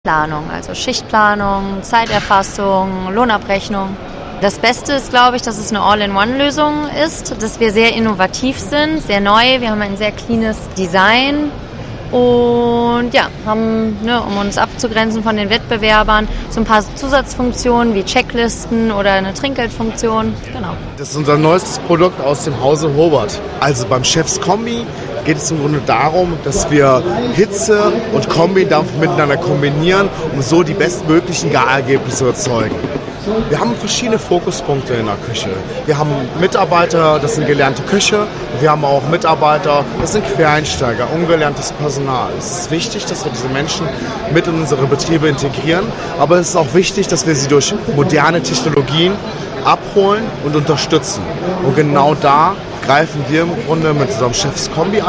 Planung, also Schichtplanung, Zeiterfassung, Lohnabrechnung. Das Beste ist, glaube ich, dass es eine All-in-One-Lösung ist, dass wir sehr innovativ sind, sehr neu. Wir haben ein sehr cleanes Design und ja, haben, um uns abzugrenzen von den Wettbewerbern, so ein paar Zusatzfunktionen wie Checklisten oder eine Trinkgeldfunktion. Genau. Das ist unser neuestes Produkt aus dem Hause Hobart. Also beim Chefs Kombi geht es im Grunde darum, dass wir Hitze und Kombidampf miteinander kombinieren, um so die bestmöglichen Garergebnisse zu erzeugen. Wir haben verschiedene Fokuspunkte in der Küche. Wir haben Mitarbeiter, das sind gelernte Köche. Wir haben auch Mitarbeiter, das sind Quereinsteiger, ungelerntes Personal. Es ist wichtig, dass wir diese Menschen mit in unsere Betriebe integrieren. Aber es ist auch wichtig, dass wir sie durch moderne Technologien abholen und unterstützen. Und genau da greifen wir im Grunde mit unserem Chefs Kombi